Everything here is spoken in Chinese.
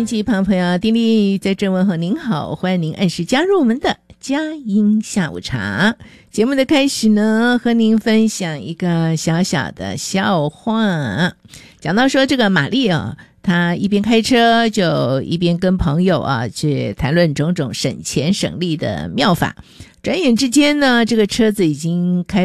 音机旁朋友，丁莉在这问候您好，欢迎您按时加入我们的佳音下午茶。节目的开始呢，和您分享一个小小的笑话。讲到说这个玛丽啊，她一边开车就一边跟朋友啊去谈论种种省钱省力的妙法。转眼之间呢，这个车子已经开